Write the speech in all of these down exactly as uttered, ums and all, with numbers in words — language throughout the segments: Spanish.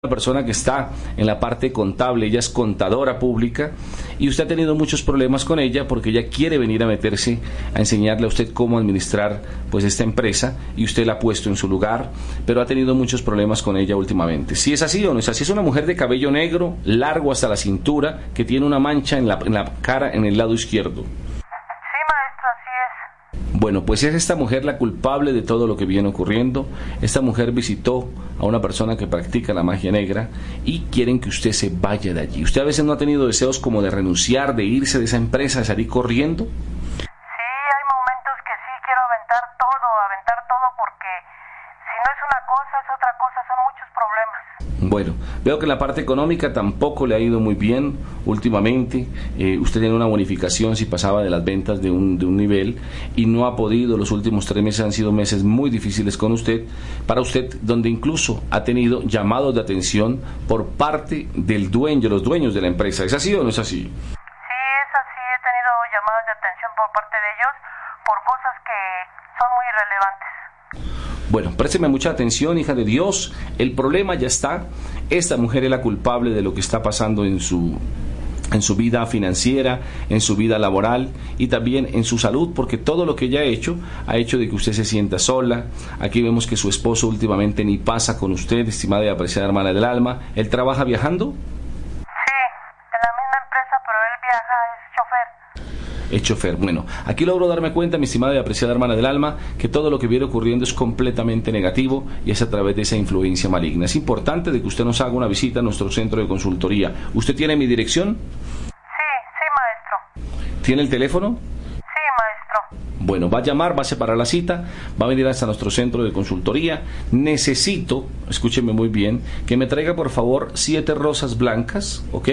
persona que está en la parte contable, ella es contadora pública y usted ha tenido muchos problemas con ella porque ella quiere venir a meterse a enseñarle a usted cómo administrar pues esta empresa y usted la ha puesto en su lugar, pero ha tenido muchos problemas con ella últimamente. Si es así o no es así, es una mujer de cabello negro, largo hasta la cintura, que tiene una mancha en la, en la cara en el lado izquierdo. Bueno, pues es esta mujer la culpable de todo lo que viene ocurriendo. Esta mujer visitó a una persona que practica la magia negra y quieren que usted se vaya de allí. ¿Usted a veces no ha tenido deseos como de renunciar, de irse de esa empresa, de salir corriendo? Sí, hay momentos que sí quiero aventar todo, aventar todo porque si no es una cosa, es otra cosa, son muchos problemas. Bueno, veo que en la parte económica tampoco le ha ido muy bien últimamente. Eh, usted tiene una bonificación si pasaba de las ventas de un, de un nivel y no ha podido. Los últimos tres meses han sido meses muy difíciles con usted, para usted, donde incluso ha tenido llamados de atención por parte del dueño, los dueños de la empresa. ¿Es así o no es así? Sí, es así. He tenido llamadas de atención por parte de ellos por cosas que son muy irrelevantes. Bueno, présteme mucha atención, hija de Dios. El problema ya está. Esta mujer es la culpable de lo que está pasando en su, en su vida financiera, en su vida laboral y también en su salud, porque todo lo que ella ha hecho, ha hecho de que usted se sienta sola. Aquí vemos que su esposo últimamente ni pasa con usted, estimada y apreciada hermana del alma. ¿Él trabaja viajando? Sí, en la misma empresa, pero él viaja, es chofer. Es chofer. Bueno, aquí logro darme cuenta, mi estimada y apreciada hermana del alma, que todo lo que viene ocurriendo es completamente negativo y es a través de esa influencia maligna. Es importante de que usted nos haga una visita a nuestro centro de consultoría. ¿Usted tiene mi dirección? Sí, sí, maestro. ¿Tiene el teléfono? Sí, maestro. Bueno, va a llamar, va a separar la cita, va a venir hasta nuestro centro de consultoría. Necesito, escúcheme muy bien, que me traiga por favor siete rosas blancas, ¿ok?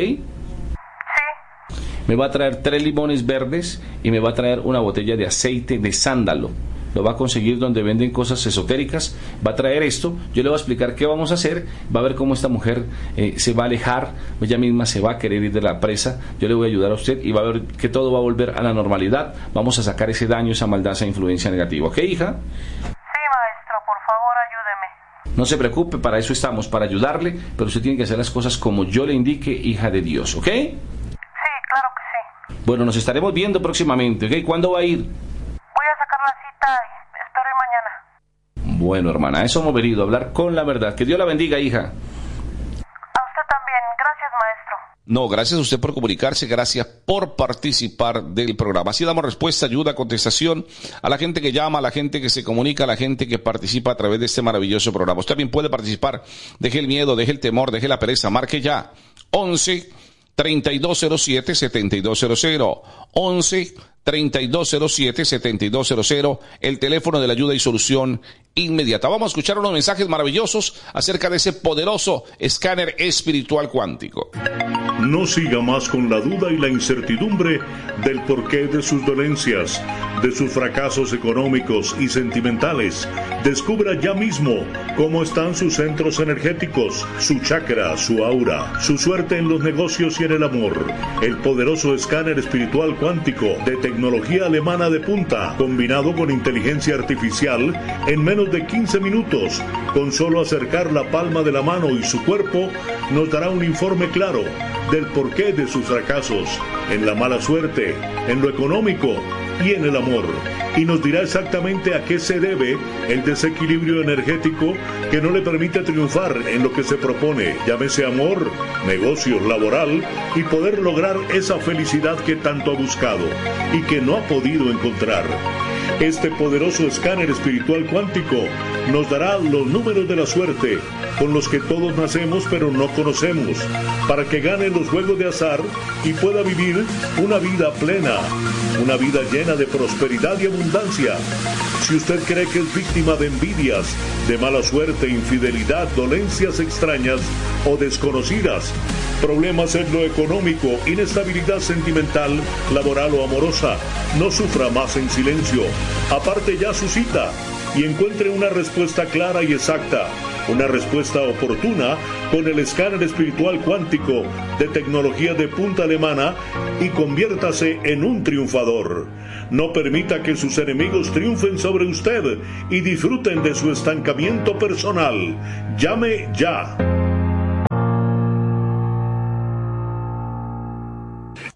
Me va a traer tres limones verdes y me va a traer una botella de aceite de sándalo. Lo va a conseguir donde venden cosas esotéricas. Va a traer esto, yo le voy a explicar qué vamos a hacer. Va a ver cómo esta mujer eh, se va a alejar, ella misma se va a querer ir de la presa. Yo le voy a ayudar a usted y va a ver que todo va a volver a la normalidad. Vamos a sacar ese daño, esa maldad, esa influencia negativa. ¿Ok, hija? Sí, maestro, por favor, ayúdeme. No se preocupe, para eso estamos, para ayudarle, pero usted tiene que hacer las cosas como yo le indique, hija de Dios, ¿ok? Bueno, nos estaremos viendo próximamente, ¿ok? ¿Cuándo va a ir? Voy a sacar la cita y espero ir mañana. Bueno, hermana, a eso hemos venido, a hablar con la verdad. Que Dios la bendiga, hija. A usted también. Gracias, maestro. No, gracias a usted por comunicarse, gracias por participar del programa. Así damos respuesta, ayuda, contestación a la gente que llama, a la gente que se comunica, a la gente que participa a través de este maravilloso programa. Usted también puede participar. Deje el miedo, deje el temor, deje la pereza. Marque ya. once treinta y dos cero siete setenta y dos cero cero. once treinta y dos cero siete setenta y dos cero cero, el teléfono de la ayuda y solución inmediata. Vamos a escuchar unos mensajes maravillosos acerca de ese poderoso escáner espiritual cuántico. No siga más con la duda y la incertidumbre del porqué de sus dolencias, de sus fracasos económicos y sentimentales. Descubra ya mismo cómo están sus centros energéticos, su chakra, su aura, su suerte en los negocios y en el amor. El poderoso escáner espiritual cuántico de tecnología alemana de punta, combinado con inteligencia artificial, en menos de quince minutos, con solo acercar la palma de la mano y su cuerpo, nos dará un informe claro del porqué de sus fracasos, en la mala suerte, en lo económico y en el amor, y nos dirá exactamente a qué se debe el desequilibrio energético que no le permite triunfar en lo que se propone, llámese amor, negocios, laboral, y poder lograr esa felicidad que tanto ha buscado y que no ha podido encontrar. Este poderoso escáner espiritual cuántico nos dará los números de la suerte con los que todos nacemos pero no conocemos, para que gane los juegos de azar y pueda vivir una vida plena, una vida llena de prosperidad y abundancia. Si usted cree que es víctima de envidias, de mala suerte, infidelidad, dolencias extrañas o desconocidas, problemas en lo económico, inestabilidad sentimental, laboral o amorosa, no sufra más en silencio. Aparte ya su cita y encuentre una respuesta clara y exacta, una respuesta oportuna con el escáner espiritual cuántico de tecnología de punta alemana y conviértase en un triunfador. No permita que sus enemigos triunfen sobre usted y disfruten de su estancamiento personal. Llame ya.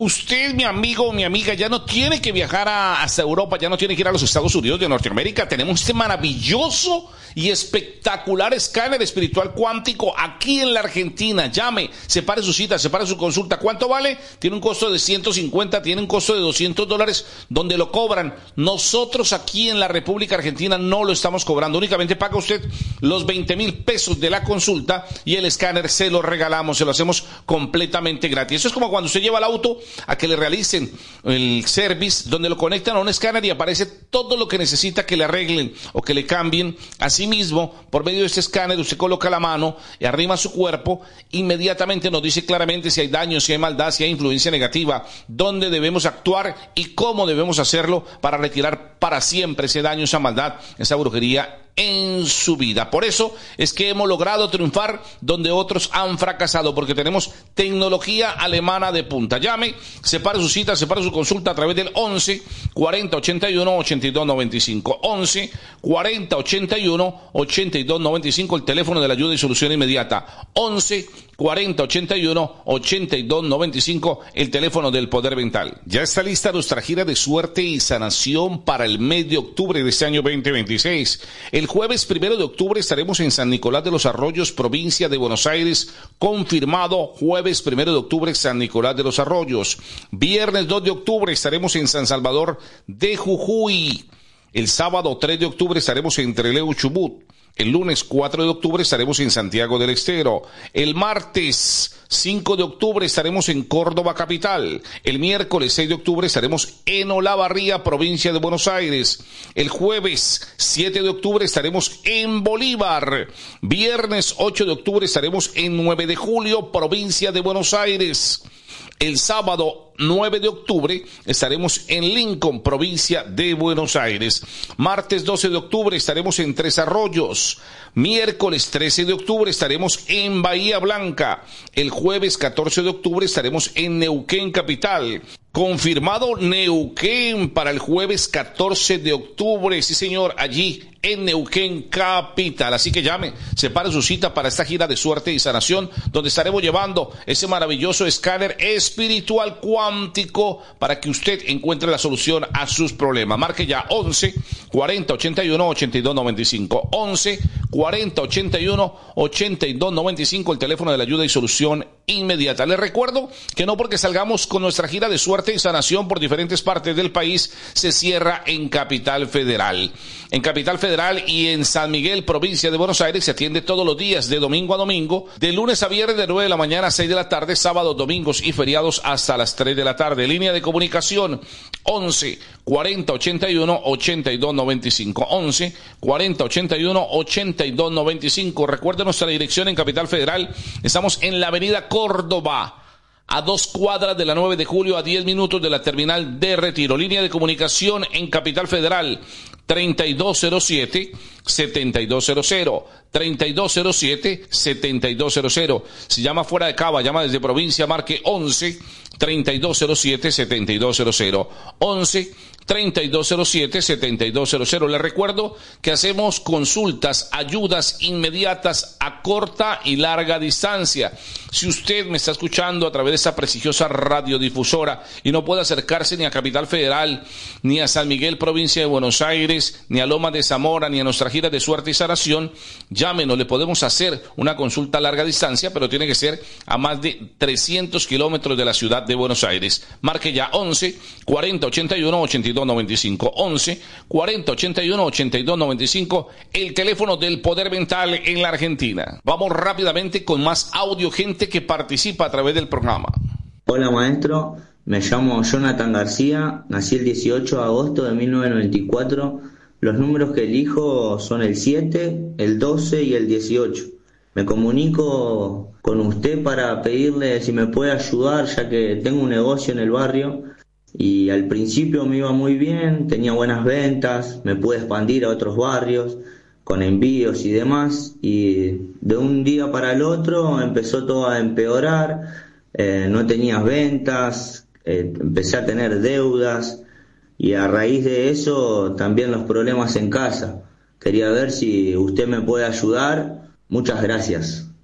Usted, mi amigo, mi amiga, ya no tiene que viajar a, hasta Europa, ya no tiene que ir a los Estados Unidos de Norteamérica. Tenemos este maravilloso y espectacular escáner espiritual cuántico aquí en la Argentina. Llame, separe su cita, separe su consulta. ¿Cuánto vale? Tiene un costo de ciento cincuenta, tiene un costo de doscientos dólares, donde lo cobran. Nosotros aquí en la República Argentina no lo estamos cobrando. Únicamente paga usted los veinte mil pesos de la consulta y el escáner se lo regalamos, se lo hacemos completamente gratis. Eso es como cuando usted lleva el auto a que le realicen el service, donde lo conectan a un escáner y aparece todo lo que necesita que le arreglen o que le cambien. Asimismo, por medio de este escáner, usted coloca la mano y arrima su cuerpo, inmediatamente nos dice claramente si hay daño, si hay maldad, si hay influencia negativa, dónde debemos actuar y cómo debemos hacerlo para retirar para siempre ese daño, esa maldad, esa brujería en su vida. Por eso es que hemos logrado triunfar donde otros han fracasado, porque tenemos tecnología alemana de punta. Llame, separe su cita, separe su consulta a través del once cuarenta ochenta y uno ochenta y dos noventa y cinco. once cuarenta ochenta y uno ochenta y dos noventa y cinco, el teléfono de la ayuda y solución inmediata. once cuarenta ochenta y uno ochenta y dos noventa y cinco, el teléfono del poder mental. Ya está lista nuestra gira de suerte y sanación para el mes de octubre de este año veinte veintiséis. El jueves primero de octubre estaremos en San Nicolás de los Arroyos, provincia de Buenos Aires, confirmado. Jueves primero de octubre, San Nicolás de los Arroyos. Viernes dos de octubre estaremos en San Salvador de Jujuy. El sábado tres de octubre estaremos en Trelew, Chubut. El lunes cuatro de octubre estaremos en Santiago del Estero. El martes cinco de octubre estaremos en Córdoba capital. El miércoles seis de octubre estaremos en Olavarría, provincia de Buenos Aires. El jueves siete de octubre estaremos en Bolívar. Viernes ocho de octubre estaremos en nueve de julio, provincia de Buenos Aires. El sábado nueve de octubre estaremos en Lincoln, provincia de Buenos Aires. Martes doce de octubre estaremos en Tres Arroyos. Miércoles trece de octubre estaremos en Bahía Blanca. El jueves catorce de octubre estaremos en Neuquén capital. Confirmado Neuquén para el jueves catorce de octubre. Sí, señor, allí en Neuquén capital. Así que llame, separe su cita para esta gira de suerte y sanación, donde estaremos llevando ese maravilloso escáner espiritual cuántico para que usted encuentre la solución a sus problemas. Marque ya once cuarenta ochenta y uno ochenta y dos noventa y cinco. once cuarenta ochenta y uno ochenta y dos noventa y cinco, el teléfono de la ayuda y solución inmediata. Les recuerdo que no porque salgamos con nuestra gira de suerte y sanación por diferentes partes del país se cierra en Capital Federal. En Capital Federal y en San Miguel, provincia de Buenos Aires, se atiende todos los días de domingo a domingo, de lunes a viernes de nueve de la mañana a seis de la tarde, sábados, domingos y feriados hasta las tres de la tarde. Línea de comunicación once cuarenta ochenta y uno ochenta y dos noventa y cinco. once cuarenta ochenta y uno ochenta y dos noventa y cinco. Recuerden nuestra dirección en Capital Federal. Estamos en la avenida Córdoba, a dos cuadras de la nueve de julio, a diez minutos de la terminal de Retiro. Línea de comunicación en Capital Federal treinta y dos cero siete setenta y dos cero cero. treinta y dos cero siete setenta y dos cero cero. Si llama fuera de Cava, llama desde provincia, marque once treinta y dos cero siete setenta y dos cero cero. once treinta y dos cero siete setenta y dos cero cero. Les recuerdo que hacemos consultas, ayudas inmediatas a corta y larga distancia. Si usted me está escuchando a través de esta prestigiosa radiodifusora y no puede acercarse ni a Capital Federal, ni a San Miguel, provincia de Buenos Aires, ni a Loma de Zamora, ni a nuestra gira de suerte y sanación, llámenos, le podemos hacer una consulta a larga distancia, pero tiene que ser a más de trescientos kilómetros de la ciudad de Buenos Aires. Marque ya once cuarenta ochenta y uno ochenta y dos noventa y cinco. once cuarenta ochenta y uno ochenta y dos noventa y cinco, el teléfono del poder mental en la Argentina. Vamos rápidamente con más audio, gente que participa a través del programa. Hola maestro, me llamo Jonathan García, nací el dieciocho de agosto de mil novecientos noventa y cuatro. Los números que elijo son el siete, el doce y el dieciocho. Me comunico con usted para pedirle si me puede ayudar, ya que tengo un negocio en el barrio y al principio me iba muy bien, tenía buenas ventas, me pude expandir a otros barrios con envíos y demás, y de un día para el otro empezó todo a empeorar, eh, no tenía ventas, eh, empecé a tener deudas y a raíz de eso también los problemas en casa. Quería ver si usted me puede ayudar. Muchas gracias.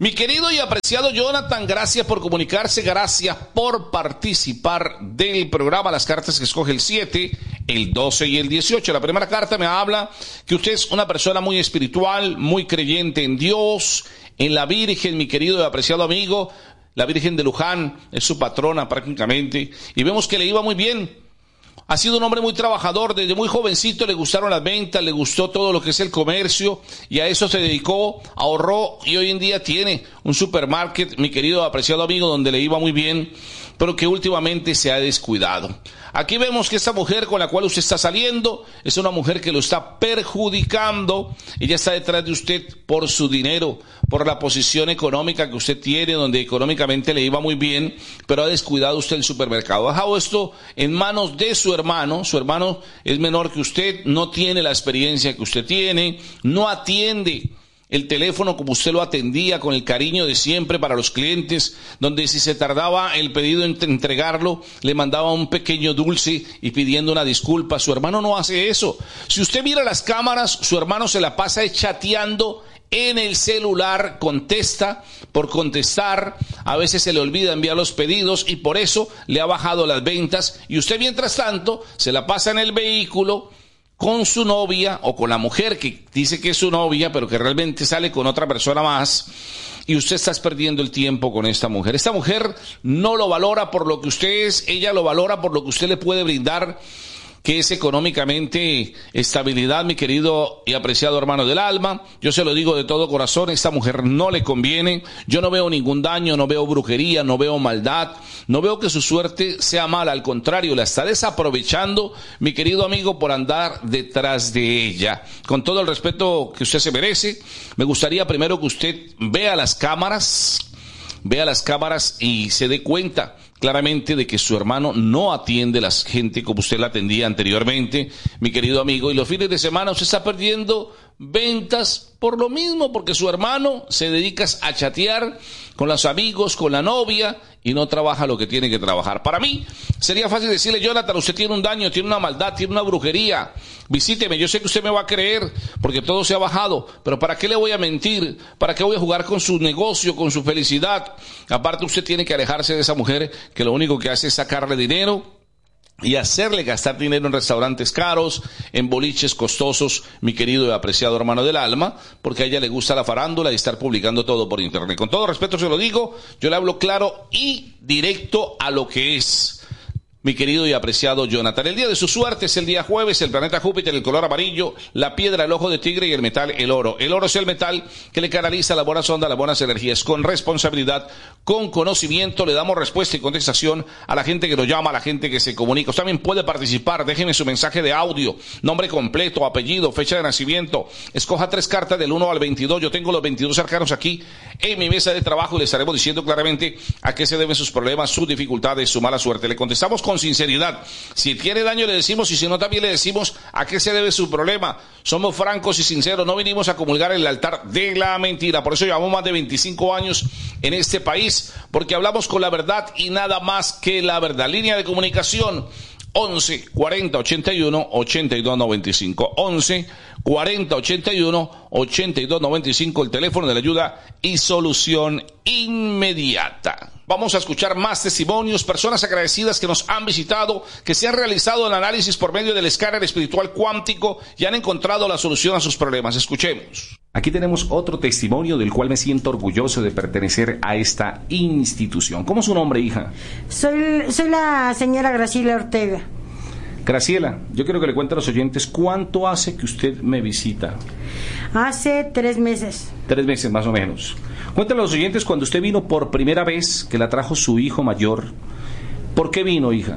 Mi querido y apreciado Jonathan, gracias por comunicarse, gracias por participar del programa. Las cartas que escoge el siete, el doce y el dieciocho. La primera carta me habla que usted es una persona muy espiritual, muy creyente en Dios, en la Virgen, mi querido y apreciado amigo. La Virgen de Luján es su patrona prácticamente, y vemos que le iba muy bien. Ha sido un hombre muy trabajador, desde muy jovencito le gustaron las ventas, le gustó todo lo que es el comercio y a eso se dedicó, ahorró y hoy en día tiene un supermarket, mi querido apreciado amigo, donde le iba muy bien, pero que últimamente se ha descuidado. Aquí vemos que esta mujer con la cual usted está saliendo es una mujer que lo está perjudicando. Ella está detrás de usted por su dinero, por la posición económica que usted tiene, donde económicamente le iba muy bien, pero ha descuidado usted el supermercado. Ha dejado esto en manos de su hermano. Su hermano es menor que usted, no tiene la experiencia que usted tiene, no atiende el teléfono como usted lo atendía, con el cariño de siempre para los clientes, donde si se tardaba el pedido en entregarlo, le mandaba un pequeño dulce y pidiendo una disculpa. Su hermano no hace eso. Si usted mira las cámaras, su hermano se la pasa chateando en el celular, contesta por contestar, a veces se le olvida enviar los pedidos y por eso le ha bajado las ventas, y usted mientras tanto se la pasa en el vehículo con su novia o con la mujer que dice que es su novia, pero que realmente sale con otra persona más, y usted está perdiendo el tiempo con esta mujer. Esta mujer no lo valora por lo que usted es, ella lo valora por lo que usted le puede brindar, que es económicamente estabilidad, mi querido y apreciado hermano del alma. Yo se lo digo de todo corazón, esta mujer no le conviene. Yo no veo ningún daño, no veo brujería, no veo maldad, no veo que su suerte sea mala, al contrario, la está desaprovechando, mi querido amigo, por andar detrás de ella. Con todo el respeto que usted se merece, me gustaría primero que usted vea las cámaras, vea las cámaras y se dé cuenta claramente de que su hermano no atiende a la gente como usted la atendía anteriormente, mi querido amigo, y los fines de semana usted está perdiendo ventas por lo mismo, porque su hermano se dedica a chatear con los amigos, con la novia, y no trabaja lo que tiene que trabajar. Para mí sería fácil decirle: Jonathan, usted tiene un daño, tiene una maldad, tiene una brujería, visíteme. Yo sé que usted me va a creer porque todo se ha bajado, pero ¿para qué le voy a mentir? ¿Para qué voy a jugar con su negocio, con su felicidad? Aparte, usted tiene que alejarse de esa mujer que lo único que hace es sacarle dinero y hacerle gastar dinero en restaurantes caros, en boliches costosos, mi querido y apreciado hermano del alma, porque a ella le gusta la farándula y estar publicando todo por internet. Con todo respeto se lo digo, yo le hablo claro y directo a lo que es, mi querido y apreciado Jonathan. El día de su suerte es el día jueves, el planeta Júpiter, el color amarillo, la piedra, el ojo de tigre y el metal, el oro. El oro es el metal que le canaliza las buenas ondas, las buenas energías. Con responsabilidad, con conocimiento, le damos respuesta y contestación a la gente que nos llama, a la gente que se comunica. Usted también puede participar, déjeme su mensaje de audio, nombre completo, apellido, fecha de nacimiento. Escoja tres cartas del uno al veintidós. Yo tengo los veintidós arcanos aquí en mi mesa de trabajo y le estaremos diciendo claramente a qué se deben sus problemas, sus dificultades, su mala suerte. Le contestamos con con sinceridad. Si tiene daño le decimos, y si no también le decimos a qué se debe su problema. Somos francos y sinceros, no vinimos a comulgar en el altar de la mentira. Por eso llevamos más de veinticinco años en este país, porque hablamos con la verdad y nada más que la verdad. Línea de comunicación once cuarenta ochenta y uno ochenta y dos noventa y cinco, once cuarenta ochenta y uno ochenta y dos noventa y cinco, el teléfono de la ayuda y solución inmediata. Vamos a escuchar más testimonios, personas agradecidas que nos han visitado, que se han realizado el análisis por medio del escáner espiritual cuántico y han encontrado la solución a sus problemas. Escuchemos. Aquí tenemos otro testimonio del cual me siento orgulloso de pertenecer a esta institución. ¿Cómo es su nombre, hija? Soy, soy la señora Graciela Ortega. Graciela, yo quiero que le cuente a los oyentes cuánto hace que usted me visita. Hace tres meses. Tres meses más o menos. Cuéntale a los oyentes cuando usted vino por primera vez, que la trajo su hijo mayor. ¿Por qué vino, hija?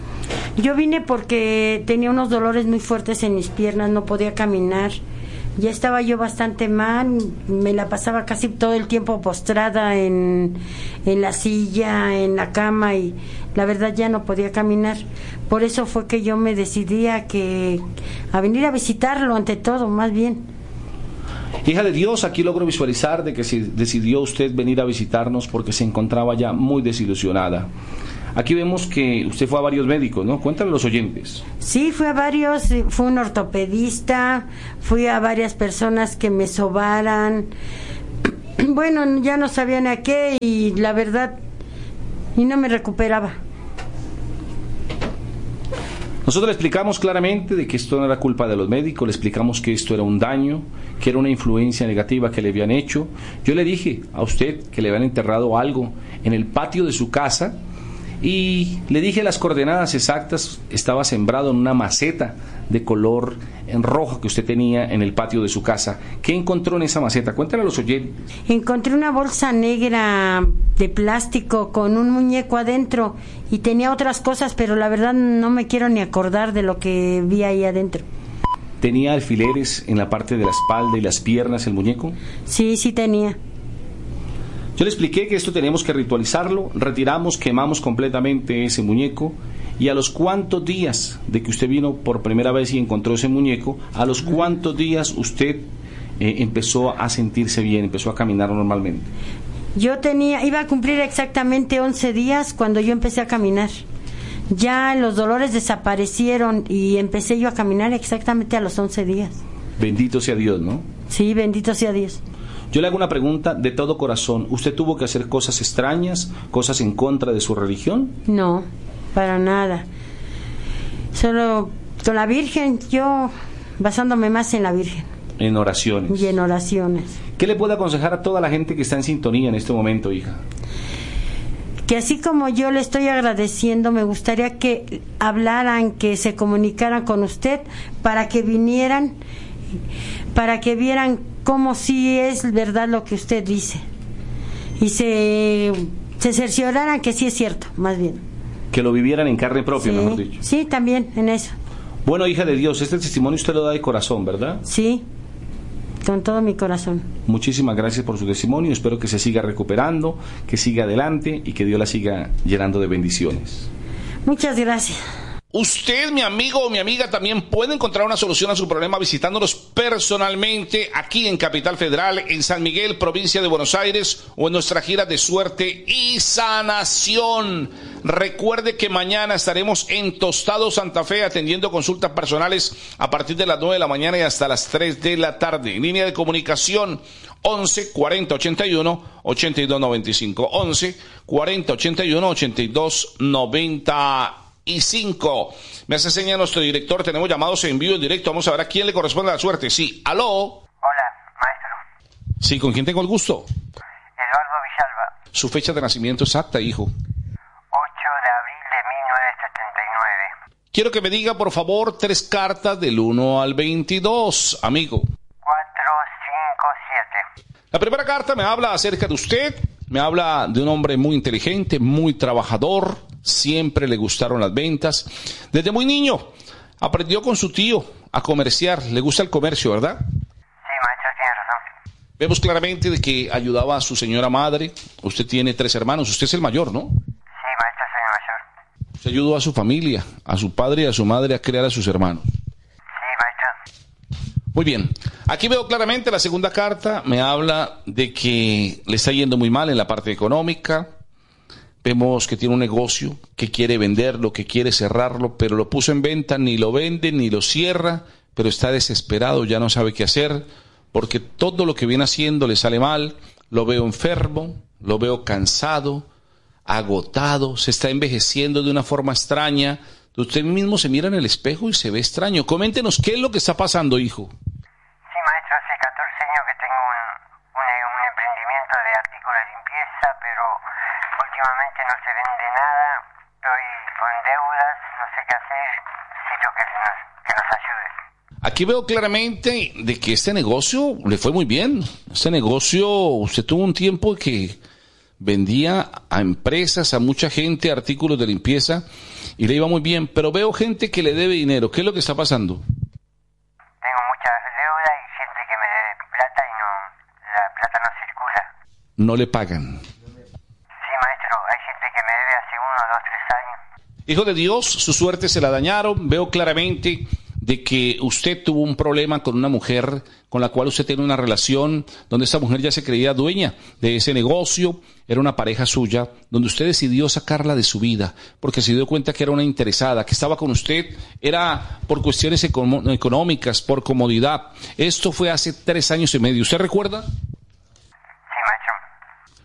Yo vine porque tenía unos dolores muy fuertes en mis piernas, no podía caminar. Ya estaba yo bastante mal, me la pasaba casi todo el tiempo postrada en, en la silla, en la cama, y la verdad ya no podía caminar. Por eso fue que yo me decidí a, que, a venir a visitarlo, ante todo, más bien. Hija de Dios, aquí logro visualizar de que se decidió usted venir a visitarnos porque se encontraba ya muy desilusionada. Aquí vemos que usted fue a varios médicos, ¿no? Cuéntale a los oyentes. Sí, fui a varios, fui un ortopedista, fui a varias personas que me sobaran, Bueno, ya no sabían a qué y la verdad, y no me recuperaba. Nosotros le explicamos claramente de que esto no era culpa de los médicos, le explicamos que esto era un daño, que era una influencia negativa que le habían hecho. Yo le dije a usted que le habían enterrado algo en el patio de su casa y le dije las coordenadas exactas. Estaba sembrado en una maceta de color en rojo que usted tenía en el patio de su casa. ¿Qué encontró en esa maceta? Cuéntale a los oyentes. Encontré una bolsa negra de plástico con un muñeco adentro y tenía otras cosas, pero la verdad no me quiero ni acordar de lo que vi ahí adentro. ¿Tenía alfileres en la parte de la espalda y las piernas el muñeco? Sí, sí tenía. Yo le expliqué que esto teníamos que ritualizarlo, retiramos, quemamos completamente ese muñeco y a los cuantos días de que usted vino por primera vez y encontró ese muñeco, a los cuantos días usted eh, empezó a sentirse bien, empezó a caminar normalmente. Yo tenía, iba a cumplir exactamente once días cuando yo empecé a caminar. Ya los dolores desaparecieron y empecé yo a caminar exactamente a los once días. Bendito sea Dios, ¿no? Sí, bendito sea Dios. Yo le hago una pregunta de todo corazón. ¿Usted tuvo que hacer cosas extrañas, cosas en contra de su religión? No, para nada. Solo con la Virgen, yo basándome más en la Virgen. En oraciones. Y en oraciones. ¿Qué le puede aconsejar a toda la gente que está en sintonía en este momento, hija? Que así como yo le estoy agradeciendo, me gustaría que hablaran, que se comunicaran con usted para que vinieran, para que vieran cómo sí es verdad lo que usted dice y se, se cercioraran que sí es cierto, más bien. Que lo vivieran en carne propia, Sí, mejor dicho. sí, también en eso. Bueno, hija de Dios, este testimonio usted lo da de corazón, ¿verdad? Sí, con todo mi corazón. Muchísimas gracias por su testimonio. Espero que se siga recuperando, que siga adelante y que Dios la siga llenando de bendiciones. Muchas gracias. Usted, mi amigo o mi amiga, también puede encontrar una solución a su problema visitándonos personalmente aquí en Capital Federal, en San Miguel, provincia de Buenos Aires, o en nuestra gira de suerte y sanación. Recuerde que mañana estaremos en Tostado, Santa Fe, atendiendo consultas personales a partir de las nueve de la mañana y hasta las tres de la tarde. Línea de comunicación once cuarenta ochenta y uno ochenta y dos noventa y cinco. once cuarenta ochenta y uno ochenta y dos noventa y cinco. Me hace señal nuestro director. Tenemos llamados en vivo, en directo. Vamos a ver a quién le corresponde la suerte. Sí, aló. Hola, maestro. Sí, ¿con quién tengo el gusto? Eduardo Villalba. Su fecha de nacimiento exacta, hijo. ocho de abril de mil novecientos setenta y nueve. Quiero que me diga, por favor, tres cartas del uno al veintidós, amigo. cuatro, cinco, siete. La primera carta me habla acerca de usted. Me habla de un hombre muy inteligente, muy trabajador. Siempre le gustaron las ventas. Desde muy niño aprendió con su tío a comerciar. Le gusta el comercio, ¿verdad? Sí, maestro, tiene razón. Vemos claramente de que ayudaba a su señora madre. Usted tiene tres hermanos. Usted es el mayor, ¿no? Sí, maestro, soy el mayor. Usted ayudó a su familia, a su padre y a su madre a criar a sus hermanos. Sí, maestro. Muy bien. Aquí veo claramente la segunda carta. Me habla de que le está yendo muy mal en la parte económica. Vemos que tiene un negocio, que quiere venderlo, que quiere cerrarlo, pero lo puso en venta, ni lo vende, ni lo cierra, pero está desesperado, ya no sabe qué hacer, porque todo lo que viene haciendo le sale mal. Lo veo enfermo, lo veo cansado, agotado, se está envejeciendo de una forma extraña. Usted mismo se mira en el espejo y se ve extraño. Coméntenos qué es lo que está pasando, hijo. Sí, maestro, hace catorce años que tengo un, un, un emprendimiento de artículos de limpieza, pero últimamente no se vende nada, estoy con deudas, no sé qué hacer, necesito que nos, que nos ayude. Aquí veo claramente de que este negocio le fue muy bien. Este negocio, usted tuvo un tiempo que vendía a empresas, a mucha gente, artículos de limpieza y le iba muy bien, pero veo gente que le debe dinero. ¿Qué es lo que está pasando? Tengo muchas deudas y gente que me debe plata y no, la plata no circula. No le pagan. Sí, maestro, hay gente que me debe hace uno, dos, tres años. Hijo de Dios, su suerte se la dañaron. Veo claramente de que usted tuvo un problema con una mujer con la cual usted tiene una relación, donde esa mujer ya se creía dueña de ese negocio, era una pareja suya, donde usted decidió sacarla de su vida, porque se dio cuenta que era una interesada, que estaba con usted, era por cuestiones econo- económicas, por comodidad. Esto fue hace tres años y medio. ¿Usted recuerda? Sí, maestro.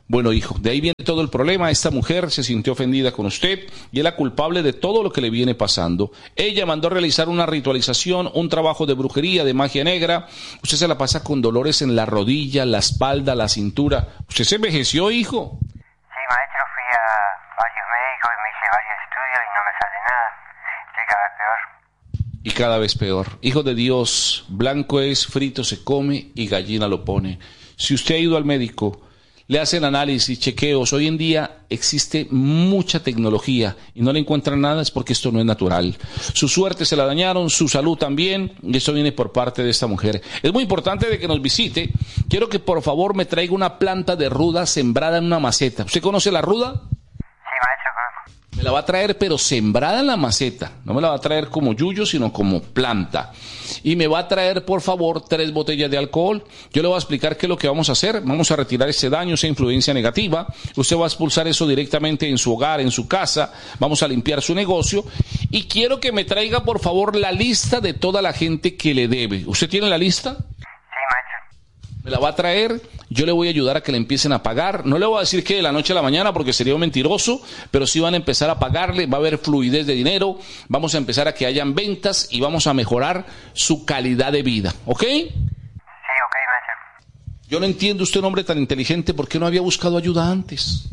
Bueno, hijo, de ahí viene todo el problema. Esta mujer se sintió ofendida con usted y es la culpable de todo lo que le viene pasando. Ella mandó a realizar una ritualización, un trabajo de brujería, de magia negra. Usted se la pasa con dolores en la rodilla, la espalda, la cintura. ¿Usted se envejeció, hijo? Sí, maestro, fui a varios médicos y me hice varios estudios y no me sale nada. Estoy cada vez peor. Y cada vez peor. Hijo de Dios, blanco es, frito se come y gallina lo pone. Si usted ha ido al médico, le hacen análisis, chequeos. Hoy en día existe mucha tecnología y no le encuentran nada, es porque esto no es natural. Su suerte se la dañaron, su salud también, y esto viene por parte de esta mujer. Es muy importante de que nos visite. Quiero que por favor me traiga una planta de ruda sembrada en una maceta. ¿Usted conoce la ruda? Sí, maestro, conozco. Me la va a traer, pero sembrada en la maceta. No me la va a traer como yuyo, sino como planta. Y me va a traer, por favor, tres botellas de alcohol. Yo le voy a explicar qué es lo que vamos a hacer. Vamos a retirar ese daño, esa influencia negativa. Usted va a expulsar eso directamente en su hogar, en su casa. Vamos a limpiar su negocio. Y quiero que me traiga, por favor, la lista de toda la gente que le debe. ¿Usted tiene la lista? Sí, maestro. Me la va a traer, yo le voy a ayudar a que le empiecen a pagar. No le voy a decir que de la noche a la mañana porque sería un mentiroso, pero sí van a empezar a pagarle, va a haber fluidez de dinero, vamos a empezar a que hayan ventas y vamos a mejorar su calidad de vida, ¿ok? Sí, ok, maestro. Yo no entiendo, usted un hombre tan inteligente, ¿por qué no había buscado ayuda antes? Es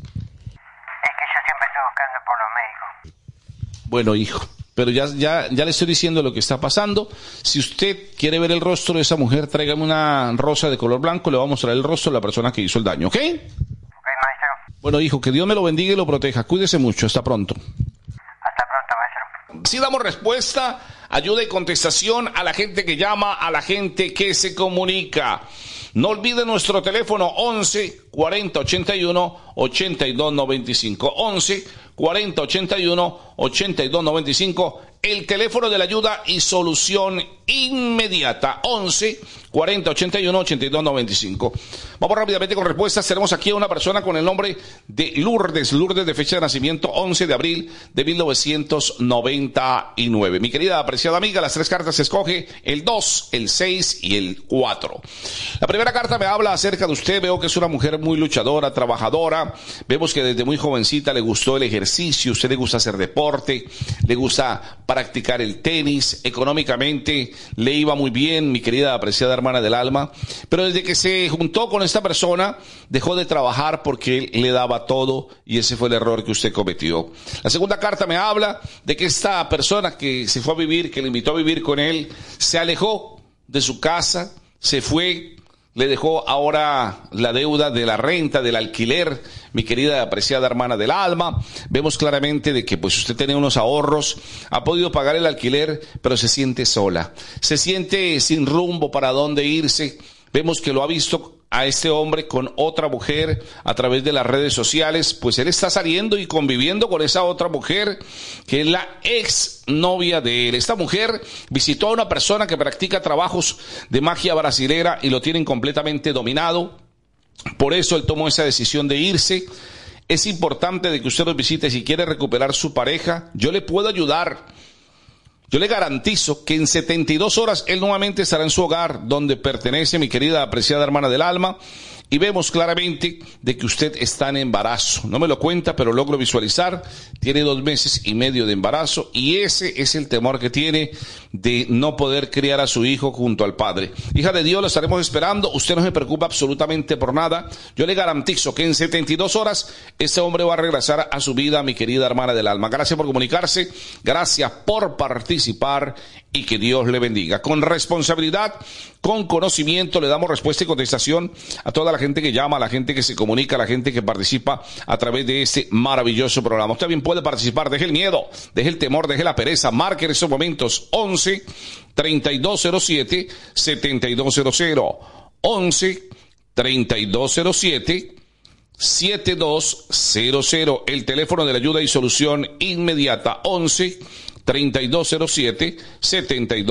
que yo siempre estoy buscando por los médicos. Bueno, hijo, pero ya, ya, ya le estoy diciendo lo que está pasando. Si usted quiere ver el rostro de esa mujer, tráigame una rosa de color blanco, le voy a mostrar el rostro de la persona que hizo el daño, ¿ok? Ok, maestro. Bueno, hijo, que Dios me lo bendiga y lo proteja. Cuídese mucho, hasta pronto. Hasta pronto, maestro. Si damos respuesta, ayuda y contestación a la gente que llama, a la gente que se comunica. No olvide nuestro teléfono once cuarenta ochenta y uno ochenta y dos noventa y cinco. once cuarenta ochenta y uno ochenta y dos noventa y cinco. El teléfono de la ayuda y solución inmediata. once cuarenta ochenta y uno ochenta y dos noventa y cinco. Vamos rápidamente con respuestas. Tenemos aquí a una persona con el nombre de Lourdes. Lourdes, de fecha de nacimiento once de abril de mil novecientos noventa y nueve. Mi querida apreciada amiga, las tres cartas se escoge el dos, el seis y el cuatro. La primera carta me habla acerca de usted. Veo que es una mujer muy luchadora, trabajadora. Vemos que desde muy jovencita le gustó el ejercicio. Usted le gusta hacer deporte, le gusta practicar el tenis. Económicamente le iba muy bien, mi querida apreciada hermana del alma. Pero desde que se juntó con esta persona, dejó de trabajar porque él le daba todo y ese fue el error que usted cometió. La segunda carta me habla de que esta persona que se fue a vivir, que le invitó a vivir con él, se alejó de su casa, se fue, le dejó ahora la deuda de la renta, del alquiler, mi querida apreciada hermana del alma. Vemos claramente de que pues usted tiene unos ahorros, ha podido pagar el alquiler, pero se siente sola, se siente sin rumbo para dónde irse. Vemos que lo ha visto a este hombre con otra mujer a través de las redes sociales, pues él está saliendo y conviviendo con esa otra mujer que es la ex novia de él. Esta mujer visitó a una persona que practica trabajos de magia brasilera y lo tienen completamente dominado. Por eso él tomó esa decisión de irse. Es importante de que usted los visite si quiere recuperar su pareja. Yo le puedo ayudar. Yo le garantizo que en setenta y dos horas él nuevamente estará en su hogar, donde pertenece mi querida apreciada hermana del alma, y vemos claramente de que usted está en embarazo. No me lo cuenta, pero logro visualizar. Tiene dos meses y medio de embarazo y ese es el temor que tiene de no poder criar a su hijo junto al padre. Hija de Dios, lo estaremos esperando. Usted no se preocupa absolutamente por nada. Yo le garantizo que en setenta y dos horas este hombre va a regresar a su vida, mi querida hermana del alma. Gracias por comunicarse. Gracias por participar y que Dios le bendiga. Con responsabilidad, con conocimiento, le damos respuesta y contestación a toda la gente que llama, a la gente que se comunica, a la gente que participa a través de este maravilloso programa. Usted también puede participar. Deje el miedo, deje el temor, deje la pereza. Marque en esos momentos once treinta y dos cero siete setenta y dos cero cero. once treinta y dos cero siete setenta y dos cero cero. El teléfono de la ayuda y solución inmediata. once treinta y dos cero siete setenta y dos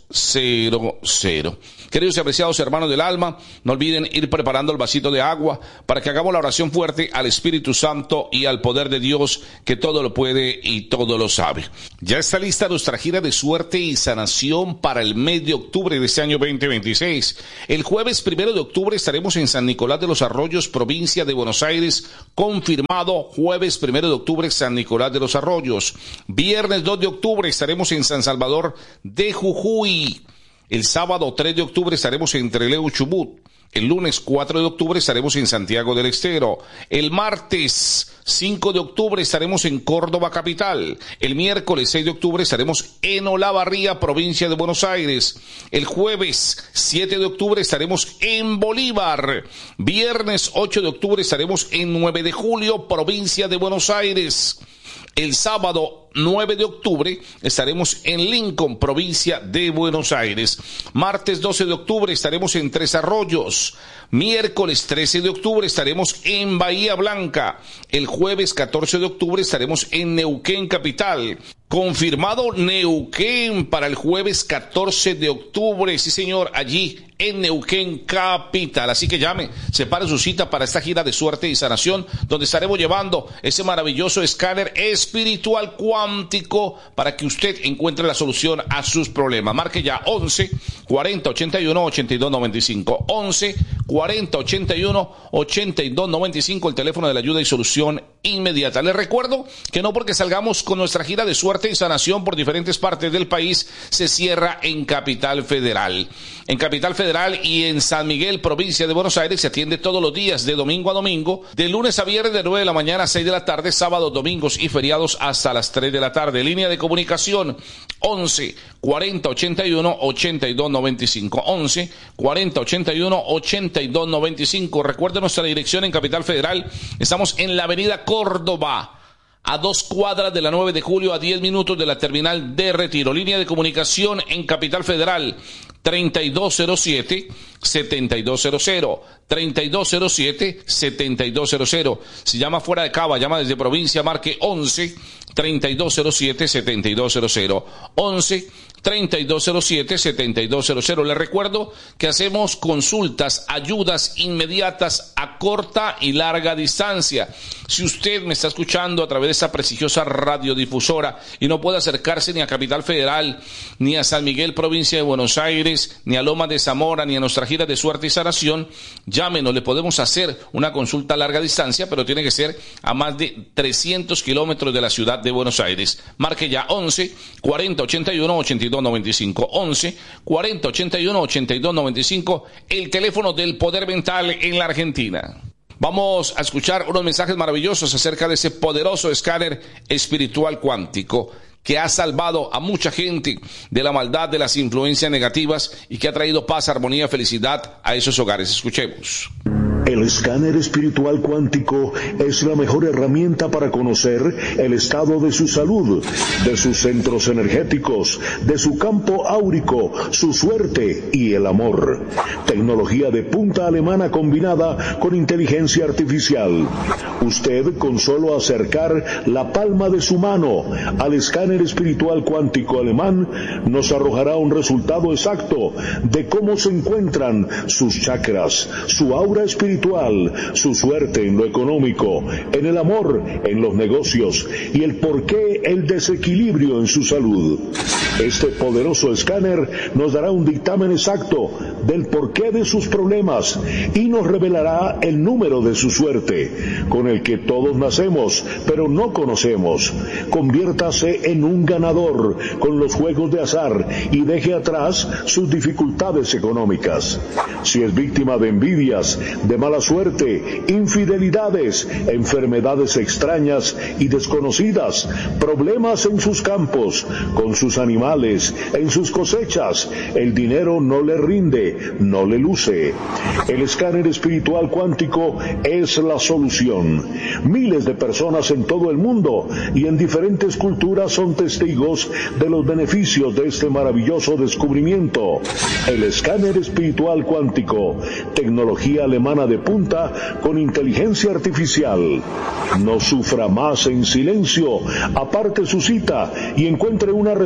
cero cero. Queridos y apreciados hermanos del alma, no olviden ir preparando el vasito de agua para que hagamos la oración fuerte al Espíritu Santo y al poder de Dios que todo lo puede y todo lo sabe. Ya está lista nuestra gira de suerte y sanación para el mes de octubre de este año veinte veintiséis. El jueves primero de octubre estaremos en San Nicolás de los Arroyos, provincia de Buenos Aires, confirmado. Jueves primero de octubre, San Nicolás de los Arroyos. Viernes dos de octubre estaremos en San Salvador de Jujuy. El sábado tres de octubre estaremos en Trelew, Chubut. El lunes cuatro de octubre estaremos en Santiago del Estero. El martes cinco de octubre estaremos en Córdoba capital. El miércoles seis de octubre estaremos en Olavarría, provincia de Buenos Aires. El jueves siete de octubre estaremos en Bolívar. Viernes ocho de octubre estaremos en nueve de julio, provincia de Buenos Aires. El sábado nueve de octubre estaremos en Lincoln, provincia de Buenos Aires. Martes doce de octubre estaremos en Tres Arroyos. Miércoles trece de octubre estaremos en Bahía Blanca. El jueves catorce de octubre estaremos en Neuquén capital. Confirmado Neuquén para el jueves catorce de octubre. Sí, señor, allí en Neuquén capital. Así que llame, separe su cita para esta gira de suerte y sanación, donde estaremos llevando ese maravilloso escáner espiritual cuántico para que usted encuentre la solución a sus problemas. Marque ya once cuarenta ochenta y uno ochenta y dos noventa y cinco. once cuarenta ochenta y uno ochenta y dos noventa y cinco, el teléfono de la ayuda y solución inmediata. Les recuerdo que no porque salgamos con nuestra gira de suerte y sanación por diferentes partes del país se cierra en Capital Federal. En Capital Federal y en San Miguel, provincia de Buenos Aires, se atiende todos los días de domingo a domingo, de lunes a viernes de nueve de la mañana a seis de la tarde, sábados, domingos y feriados hasta las tres de la tarde. Línea de comunicación once cuarenta ochenta y uno ochenta y dos noventa y cinco. once cuarenta ochenta y uno ochenta y dos noventa y cinco. Recuerde nuestra dirección en Capital Federal. Estamos en la avenida Córdoba, a dos cuadras de la nueve de julio, a diez minutos de la terminal de Retiro. Línea de comunicación en Capital Federal treinta y dos cero siete setenta y dos cero cero, treinta y dos cero siete setenta y dos cero cero. Si llama fuera de Cava, llama desde provincia, marque once treinta y dos cero siete setenta y dos cero cero, once treinta y dos cero siete setenta y dos cero cero. Les recuerdo que hacemos consultas, ayudas inmediatas a corta y larga distancia. Si usted me está escuchando a través de esta prestigiosa radiodifusora y no puede acercarse ni a Capital Federal, ni a San Miguel, provincia de Buenos Aires, ni a Lomas de Zamora, ni a nuestra gira de suerte y sanación, llámenos, le podemos hacer una consulta a larga distancia, pero tiene que ser a más de trescientos kilómetros de la ciudad de Buenos Aires. Marque ya once cuarenta ochenta y uno ochenta y dos noventa y cinco, once cuarenta ochenta y uno ochenta y dos noventa y cinco, el teléfono del poder mental en la Argentina. Vamos a escuchar unos mensajes maravillosos acerca de ese poderoso escáner espiritual cuántico que ha salvado a mucha gente de la maldad, de las influencias negativas y que ha traído paz, armonía, felicidad a esos hogares. Escuchemos. El escáner espiritual cuántico es la mejor herramienta para conocer el estado de su salud, de sus centros energéticos, de su campo áurico, su suerte y el amor. Tecnología de punta alemana combinada con inteligencia artificial. Usted, con solo acercar la palma de su mano al escáner espiritual cuántico alemán, nos arrojará un resultado exacto de cómo se encuentran sus chakras, su aura espiritual, su suerte en lo económico, en el amor, en los negocios y el porqué el desequilibrio en su salud. Este poderoso escáner nos dará un dictamen exacto del porqué de sus problemas y nos revelará el número de su suerte, con el que todos nacemos, pero no conocemos. Conviértase en un ganador con los juegos de azar y deje atrás sus dificultades económicas. Si es víctima de envidias, de mala suerte, infidelidades, enfermedades extrañas y desconocidas, problemas en sus campos, con sus animales, en sus cosechas, el dinero no le rinde, no le luce. El escáner espiritual cuántico es la solución. Miles de personas en todo el mundo y en diferentes culturas son testigos de los beneficios de este maravilloso descubrimiento. El escáner espiritual cuántico, tecnología alemana de punta con inteligencia artificial. No sufra más en silencio, aparte su cita y encuentre una respuesta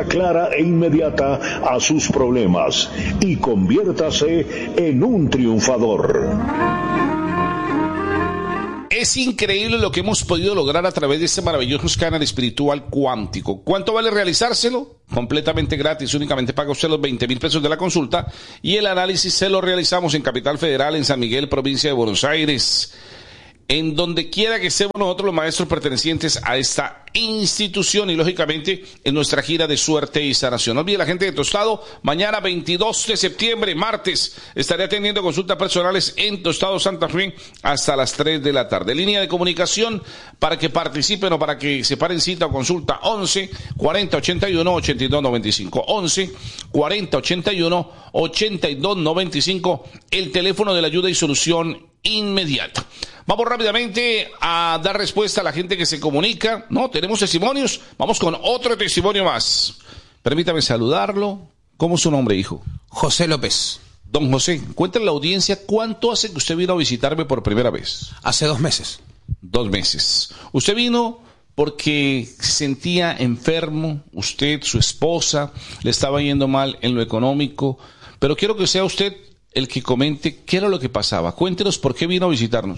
respuesta clara e inmediata a sus problemas y conviértase en un triunfador. Es increíble lo que hemos podido lograr a través de este maravilloso escáner espiritual cuántico. ¿Cuánto vale realizárselo? Completamente gratis, únicamente paga usted los veinte mil pesos de la consulta y el análisis se lo realizamos en Capital Federal, en San Miguel, provincia de Buenos Aires. En donde quiera que estemos nosotros los maestros pertenecientes a esta institución y lógicamente en nuestra gira de suerte y sanación. No olvide la gente de Tostado, mañana veintidós de septiembre, martes, estaré atendiendo consultas personales en Tostado Santa Fe hasta las tres de la tarde. Línea de comunicación para que participen o para que se paren cita o consulta once cuarenta ochenta y uno ochenta y dos noventa y cinco. once cuarenta ochenta y uno ochenta y dos noventa y cinco, el teléfono de la ayuda y solución inmediata. Vamos rápidamente a dar respuesta a la gente que se comunica. No, tenemos testimonios. Vamos con otro testimonio más. Permítame saludarlo. ¿Cómo es su nombre, hijo? José López. Don José, cuéntale a la audiencia cuánto hace que usted vino a visitarme por primera vez. Hace dos meses. Dos meses. Usted vino porque se sentía enfermo, usted, su esposa, le estaba yendo mal en lo económico, pero quiero que sea usted el que comente qué era lo que pasaba. Cuéntenos por qué vino a visitarnos.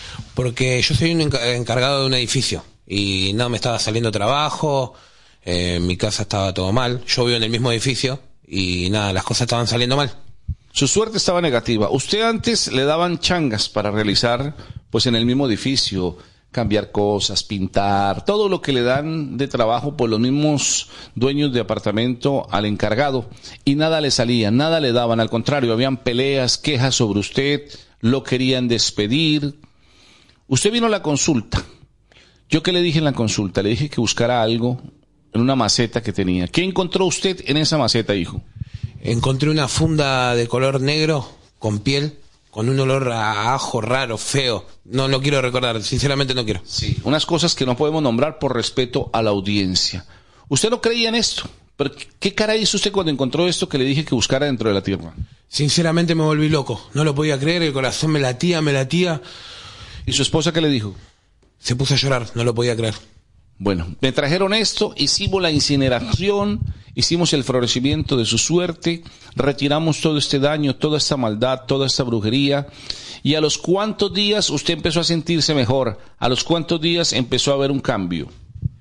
Porque yo soy un encargado de un edificio y no me estaba saliendo trabajo, eh, en mi casa estaba todo mal, yo vivo en el mismo edificio y nada, las cosas estaban saliendo mal. Su suerte estaba negativa. Usted antes le daban changas para realizar, pues en el mismo edificio, cambiar cosas, pintar, todo lo que le dan de trabajo por los mismos dueños de apartamento al encargado, y nada le salía, nada le daban, al contrario, habían peleas, quejas sobre usted, lo querían despedir. Usted vino a la consulta. ¿Yo qué le dije en la consulta? Le dije que buscara algo en una maceta que tenía. ¿Qué encontró usted en esa maceta, hijo? Encontré una funda de color negro con piel, con un olor a ajo raro, feo. No lo quiero recordar, sinceramente no quiero. Sí, unas cosas que no podemos nombrar por respeto a la audiencia. ¿Usted no creía en esto? ¿Pero qué cara hizo usted cuando encontró esto que le dije que buscara dentro de la tierra? Sinceramente me volví loco. No lo podía creer, el corazón me latía, me latía. ¿Y su esposa qué le dijo? Se puso a llorar, no lo podía creer. Bueno, me trajeron esto, hicimos la incineración, hicimos el florecimiento de su suerte, retiramos todo este daño, toda esta maldad, toda esta brujería, y a los cuantos días usted empezó a sentirse mejor, a los cuantos días empezó a haber un cambio.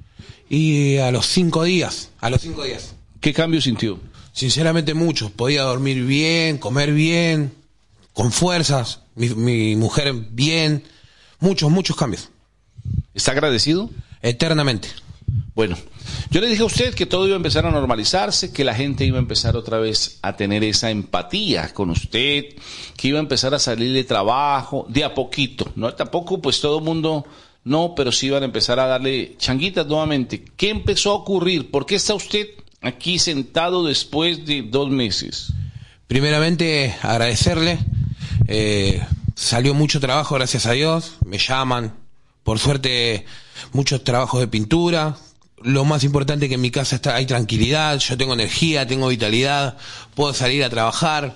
Y a los cinco días, a los cinco días. ¿Qué cambio sintió? Sinceramente mucho, podía dormir bien, comer bien, con fuerzas, mi, mi mujer bien, muchos, muchos cambios. ¿Está agradecido? Eternamente. Bueno, yo le dije a usted que todo iba a empezar a normalizarse, que la gente iba a empezar otra vez a tener esa empatía con usted, que iba a empezar a salir de trabajo de a poquito, ¿no? Tampoco pues todo el mundo, no, pero sí iban a empezar a darle changuitas nuevamente. ¿Qué empezó a ocurrir? ¿Por qué está usted aquí sentado después de dos meses? Primeramente, agradecerle. Eh, salió mucho trabajo, gracias a Dios. Me llaman. Por suerte, muchos trabajos de pintura. Lo más importante es que en mi casa está, hay tranquilidad, yo tengo energía, tengo vitalidad, puedo salir a trabajar.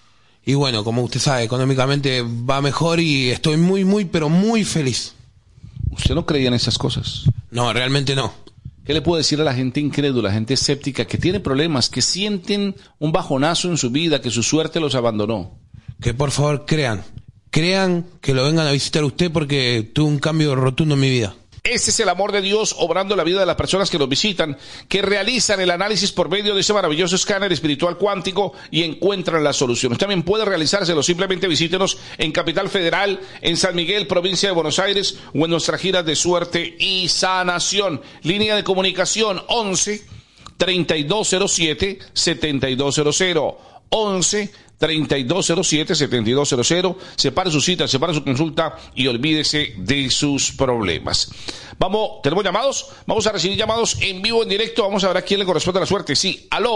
Y bueno, como usted sabe, económicamente va mejor y estoy muy, muy, pero muy feliz. ¿Usted no creía en esas cosas? No, realmente no. ¿Qué le puedo decir a la gente incrédula, a la gente escéptica, que tiene problemas, que sienten un bajonazo en su vida, que su suerte los abandonó? Que por favor crean. Crean que lo vengan a visitar usted porque tuve un cambio rotundo en mi vida. Este es el amor de Dios obrando en la vida de las personas que nos visitan, que realizan el análisis por medio de ese maravilloso escáner espiritual cuántico y encuentran la solución. Usted también puede realizárselo, simplemente visítenos en Capital Federal, en San Miguel, provincia de Buenos Aires, o en nuestra gira de suerte y sanación. Línea de comunicación once treinta y dos cero siete setenta y dos cero cero. once treinta y dos cero siete setenta y dos cero cero. Separe su cita, separe su consulta y olvídese de sus problemas. Vamos, ¿tenemos llamados? Vamos a recibir llamados en vivo, en directo. Vamos a ver a quién le corresponde la suerte. Sí, aló.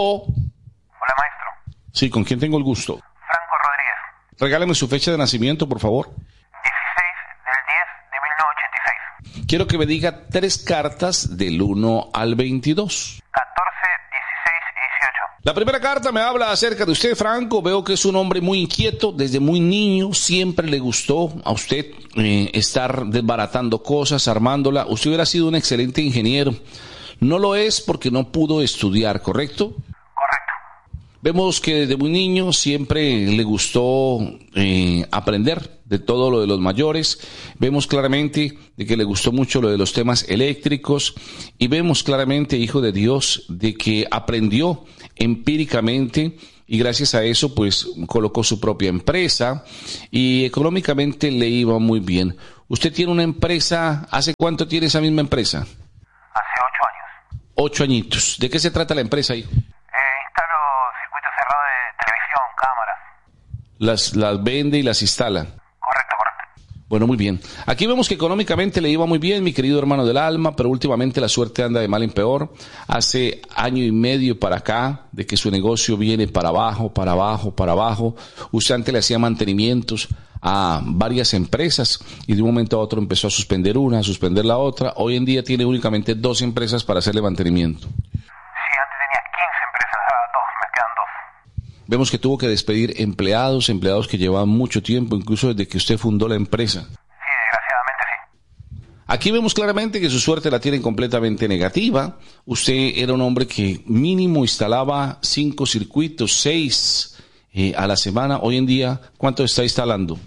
Hola, maestro. Sí, ¿con quién tengo el gusto? Franco Rodríguez. Regáleme su fecha de nacimiento, por favor. dieciséis del diez de mil novecientos ochenta y seis. Quiero que me diga tres cartas del uno al veintidós. catorce, dieciséis y dieciocho. La primera carta me habla acerca de usted, Franco. Veo que es un hombre muy inquieto. Desde muy niño siempre le gustó a usted eh, estar desbaratando cosas, armándola. Usted hubiera sido un excelente ingeniero. No lo es porque no pudo estudiar, ¿correcto? Correcto. Vemos que desde muy niño siempre le gustó eh, aprender de todo lo de los mayores. Vemos claramente de que le gustó mucho lo de los temas eléctricos y vemos claramente, hijo de Dios, de que aprendió empíricamente y gracias a eso pues colocó su propia empresa y económicamente le iba muy bien. ¿Usted tiene una empresa? ¿Hace cuánto tiene esa misma empresa? Hace ocho años. Ocho añitos. ¿De qué se trata la empresa, hijo? Eh, instalo circuitos cerrados de televisión, cámaras. Las, las vende y las instala. Correcto, correcto. Bueno, muy bien. Aquí vemos que económicamente le iba muy bien, mi querido hermano del alma, pero últimamente la suerte anda de mal en peor. Hace año y medio para acá, de que su negocio viene para abajo, para abajo, para abajo. Usted antes le hacía mantenimientos a varias empresas y de un momento a otro empezó a suspender una, a suspender la otra. Hoy en día tiene únicamente dos empresas para hacerle mantenimiento. Sí, antes tenía quince empresas, ahora dos, me quedan dos. Vemos que tuvo que despedir empleados, empleados que llevaban mucho tiempo, incluso desde que usted fundó la empresa. Sí, desgraciadamente sí. Aquí vemos claramente que su suerte la tiene completamente negativa. Usted era un hombre que mínimo instalaba cinco circuitos, seis eh, a la semana. Hoy en día, ¿cuánto está instalando?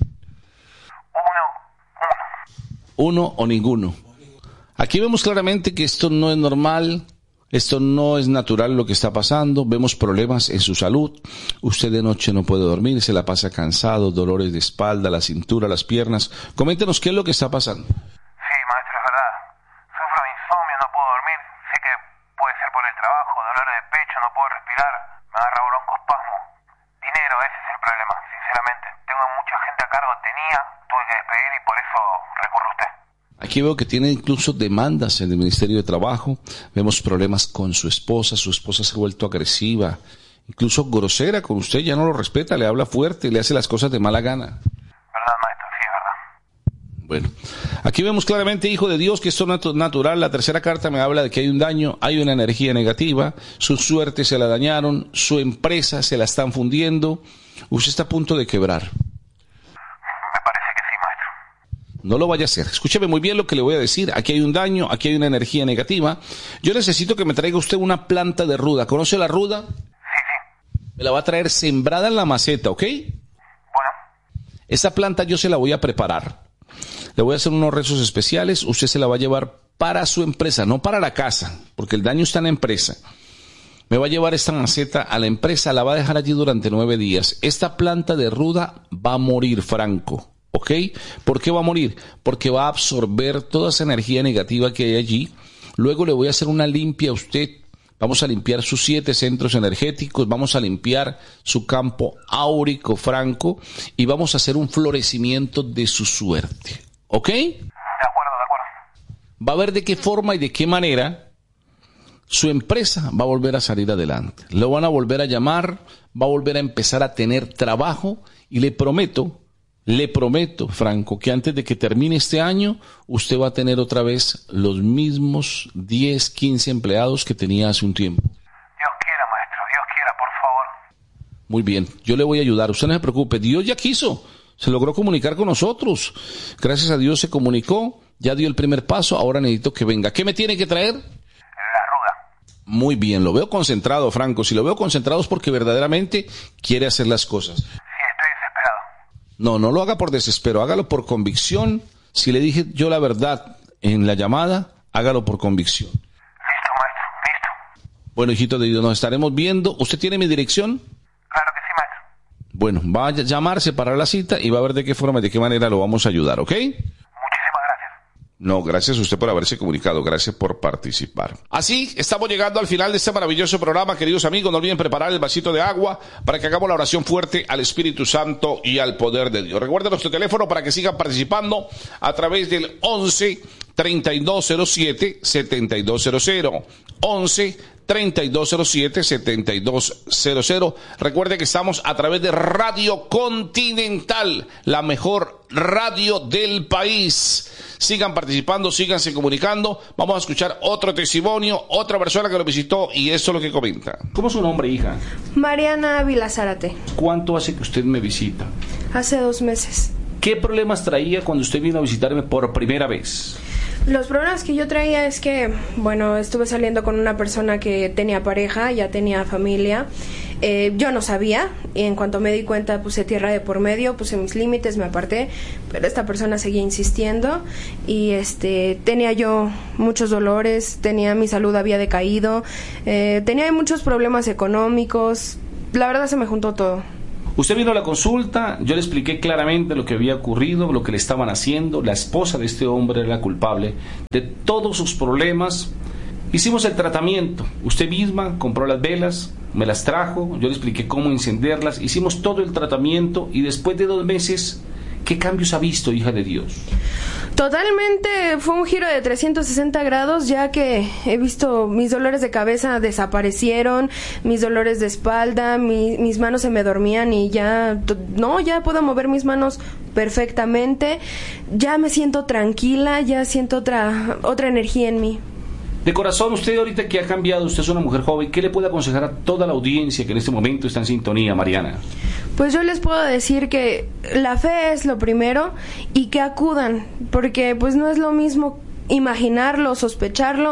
Uno, uno. Uno o ninguno. Aquí vemos claramente que esto no es normal. Esto no es natural lo que está pasando, vemos problemas en su salud, usted de noche no puede dormir, se la pasa cansado, dolores de espalda, la cintura, las piernas. Coméntenos qué es lo que está pasando. Sí, maestro, es verdad. Sufro de insomnio, no puedo dormir, sé que puede ser por el trabajo, dolor de pecho, no puedo respirar, me agarra broncoespasmo. Dinero, ese es el problema, sinceramente. Tengo mucha gente a cargo, tenía, tuve que despedir y por eso recurro a usted. Aquí veo que tiene incluso demandas en el Ministerio de Trabajo, vemos problemas con su esposa, su esposa se ha vuelto agresiva, incluso grosera con usted, ya no lo respeta, le habla fuerte, le hace las cosas de mala gana. ¿Verdad, maestro? Sí, es verdad. Bueno, aquí vemos claramente, hijo de Dios, que esto no es natural. La tercera carta me habla de que hay un daño, hay una energía negativa, su suerte se la dañaron, su empresa se la están fundiendo, usted está a punto de quebrar. No lo vaya a hacer. Escúcheme muy bien lo que le voy a decir. Aquí hay un daño, aquí hay una energía negativa. Yo necesito que me traiga usted una planta de ruda. ¿Conoce la ruda? Sí, sí. Me la va a traer sembrada en la maceta, ¿ok? Bueno. Esa planta yo se la voy a preparar. Le voy a hacer unos rezos especiales. Usted se la va a llevar para su empresa, no para la casa, porque el daño está en la empresa. Me va a llevar esta maceta a la empresa, la va a dejar allí durante nueve días. Esta planta de ruda va a morir, Franco. ¿Ok? ¿Por qué va a morir? Porque va a absorber toda esa energía negativa que hay allí. Luego le voy a hacer una limpia a usted. Vamos a limpiar sus siete centros energéticos. Vamos a limpiar su campo áurico, Franco. Y vamos a hacer un florecimiento de su suerte. ¿Ok? De acuerdo, de acuerdo. Va a ver de qué forma y de qué manera su empresa va a volver a salir adelante. Lo van a volver a llamar, va a volver a empezar a tener trabajo. Y le prometo... Le prometo, Franco, que antes de que termine este año, usted va a tener otra vez los mismos diez, quince empleados que tenía hace un tiempo. Dios quiera, maestro, Dios quiera, por favor. Muy bien, yo le voy a ayudar, usted no se preocupe, Dios ya quiso, se logró comunicar con nosotros. Gracias a Dios se comunicó, ya dio el primer paso, ahora necesito que venga. ¿Qué me tiene que traer? La ruda. Muy bien, lo veo concentrado, Franco. Si lo veo concentrado es porque verdaderamente quiere hacer las cosas. No, no lo haga por desespero, hágalo por convicción. Si le dije yo la verdad en la llamada, hágalo por convicción. Listo, maestro, listo. Bueno, hijito de Dios, nos estaremos viendo. ¿Usted tiene mi dirección? Claro que sí, maestro. Bueno, va a llamar, separar la cita y va a ver de qué forma y de qué manera lo vamos a ayudar, ¿ok? Muchísimas gracias. No, gracias a usted por haberse comunicado, gracias por participar. Así, estamos llegando al final de este maravilloso programa, queridos amigos. No olviden preparar el vasito de agua para que hagamos la oración fuerte al Espíritu Santo y al poder de Dios. Recuerden nuestro teléfono para que sigan participando a través del once, treinta y dos cero siete, setenta y dos cero cero. once, treinta y dos cero siete, setenta y dos cero cero. Recuerde que estamos a través de Radio Continental, la mejor radio del país. Sigan participando, síganse comunicando. Vamos a escuchar otro testimonio, otra persona que lo visitó y esto es lo que comenta. ¿Cómo es su nombre, hija? Mariana Ávila Zárate. ¿Cuánto hace que usted me visita? Hace dos meses. ¿Qué problemas traía cuando usted vino a visitarme por primera vez? Los problemas que yo traía es que, bueno, estuve saliendo con una persona que tenía pareja, ya tenía familia. Eh, yo no sabía, y en cuanto me di cuenta puse tierra de por medio, puse mis límites, me aparté, pero esta persona seguía insistiendo y este tenía yo muchos dolores, tenía mi salud había decaído, eh, tenía muchos problemas económicos, la verdad se me juntó todo. Usted vino a la consulta, yo le expliqué claramente lo que había ocurrido, lo que le estaban haciendo, la esposa de este hombre era la culpable de todos sus problemas. Hicimos el tratamiento, usted misma compró las velas, me las trajo, yo le expliqué cómo encenderlas, hicimos todo el tratamiento y después de dos meses, ¿qué cambios ha visto, hija de Dios? Totalmente fue un giro de trescientos sesenta grados, ya que he visto mis dolores de cabeza desaparecieron, mis dolores de espalda, mi, mis manos se me dormían y ya, no, ya puedo mover mis manos perfectamente, ya me siento tranquila, ya siento otra, otra energía en mí. De corazón, usted ahorita que ha cambiado, usted es una mujer joven, ¿qué le puede aconsejar a toda la audiencia que en este momento está en sintonía, Mariana? Pues yo les puedo decir que la fe es lo primero y que acudan, porque pues no es lo mismo imaginarlo, sospecharlo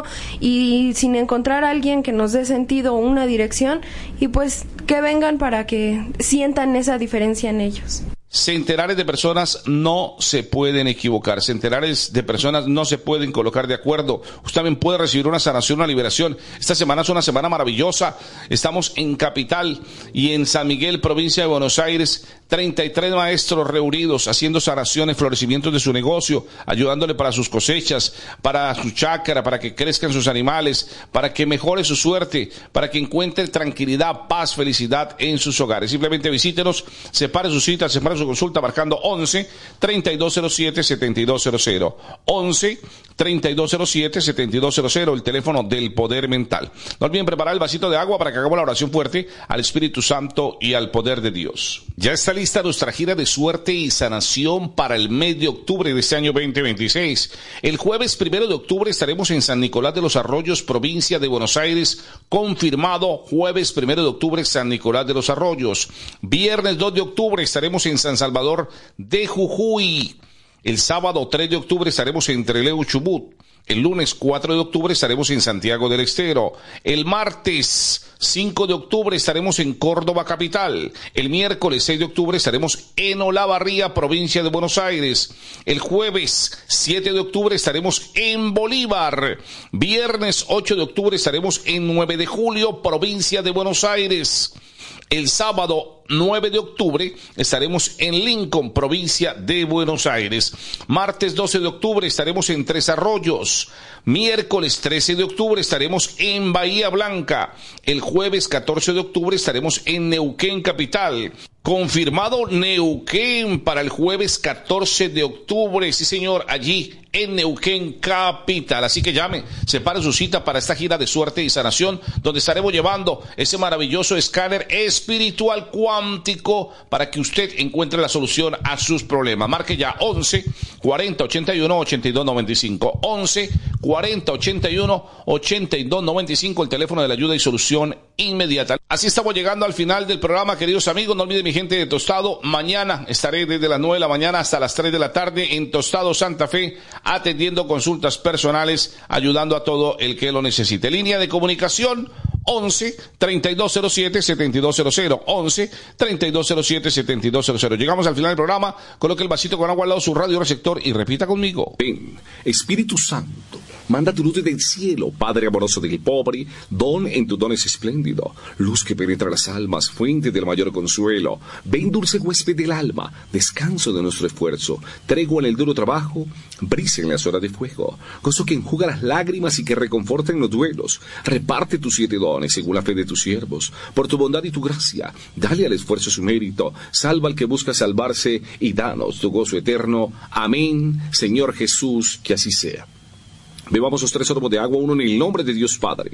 y sin encontrar a alguien que nos dé sentido o una dirección y pues que vengan para que sientan esa diferencia en ellos. Centenares de personas no se pueden equivocar, centenares de personas no se pueden colocar de acuerdo. Usted también puede recibir una sanación, una liberación. Esta semana es una semana maravillosa. Estamos en Capital y en San Miguel, provincia de Buenos Aires, treinta y tres maestros reunidos haciendo sanaciones, florecimientos de su negocio, ayudándole para sus cosechas, para su chácara, para que crezcan sus animales, para que mejore su suerte, para que encuentre tranquilidad, paz, felicidad en sus hogares. Simplemente visítenos, separe su cita, separe su consulta marcando once, treinta y dos cero siete, setenta y dos cero cero. once, treinta y dos cero siete, setenta y dos cero cero, el teléfono del poder mental. No olviden preparar el vasito de agua para que hagamos la oración fuerte al Espíritu Santo y al poder de Dios. Ya está lista nuestra gira de suerte y sanación para el mes de octubre de este año veinte veintiséis. El jueves primero de octubre estaremos en San Nicolás de los Arroyos, provincia de Buenos Aires, confirmado, jueves primero de octubre, San Nicolás de los Arroyos. Viernes dos de octubre estaremos en San Salvador de Jujuy. El sábado tres de octubre estaremos en Trelew, Chubut. El lunes cuatro de octubre estaremos en Santiago del Estero. El martes cinco de octubre estaremos en Córdoba capital. El miércoles seis de octubre estaremos en Olavarría, provincia de Buenos Aires. El jueves siete de octubre estaremos en Bolívar. Viernes ocho de octubre estaremos en nueve de julio, provincia de Buenos Aires. El sábado nueve de octubre estaremos en Lincoln, provincia de Buenos Aires. Martes doce de octubre estaremos en Tres Arroyos. Miércoles trece de octubre estaremos en Bahía Blanca. El jueves catorce de octubre estaremos en Neuquén capital. Confirmado Neuquén para el jueves catorce de octubre. Sí, señor, allí en Neuquén capital. Así que llame, separe su cita para esta gira de suerte y sanación, donde estaremos llevando ese maravilloso escáner espiritual cuántico para que usted encuentre la solución a sus problemas. Marque ya once, cuarenta, ochenta y uno, ochenta y dos noventa y cinco. once, cuarenta, ochenta y uno, ochenta y dos noventa y cinco, el teléfono de la ayuda y solución inmediata. Así estamos llegando al final del programa, queridos amigos. No olviden, mi gente de Tostado, mañana estaré desde las nueve de la mañana hasta las tres de la tarde en Tostado, Santa Fe, atendiendo consultas personales, ayudando a todo el que lo necesite. Línea de comunicación once, treinta y dos cero siete, setenta y dos cero cero. once, treinta y dos cero siete, setenta y dos cero cero. Llegamos al final del programa. Coloque el vasito con agua al lado de su radio receptor y repita conmigo. Ven, Espíritu Santo, manda tu luz desde el cielo, Padre amoroso del pobre, don en tus dones espléndido, luz que penetra las almas, fuente del mayor consuelo. Ven, dulce huésped del alma, descanso de nuestro esfuerzo, tregua en el duro trabajo, brisa en las horas de fuego, gozo que enjuga las lágrimas y que reconforta en los duelos. Reparte tus siete dones según la fe de tus siervos, por tu bondad y tu gracia, dale al esfuerzo su mérito, salva al que busca salvarse y danos tu gozo eterno. Amén, Señor Jesús, que así sea. Bebamos los tres sorbos de agua, uno en el nombre de Dios Padre,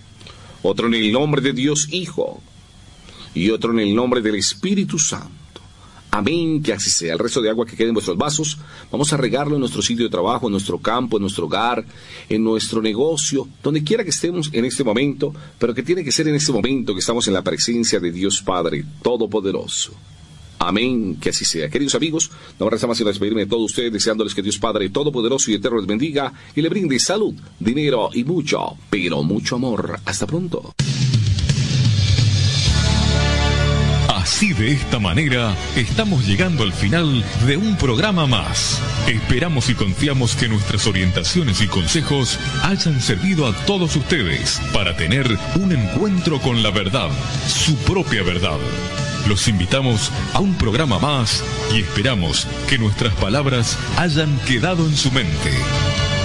otro en el nombre de Dios Hijo y otro en el nombre del Espíritu Santo. Amén, que así sea. El resto de agua que quede en vuestros vasos, vamos a regarlo en nuestro sitio de trabajo, en nuestro campo, en nuestro hogar, en nuestro negocio, donde quiera que estemos en este momento, pero que tiene que ser en este momento que estamos en la presencia de Dios Padre Todopoderoso. Amén, que así sea. Queridos amigos, no me resta más sino despedirme de todos ustedes, deseándoles que Dios Padre Todopoderoso y Eterno les bendiga y le brinde salud, dinero y mucho, pero mucho amor. Hasta pronto. Así, de esta manera, estamos llegando al final de un programa más. Esperamos y confiamos que nuestras orientaciones y consejos hayan servido a todos ustedes para tener un encuentro con la verdad, su propia verdad. Los invitamos a un programa más y esperamos que nuestras palabras hayan quedado en su mente.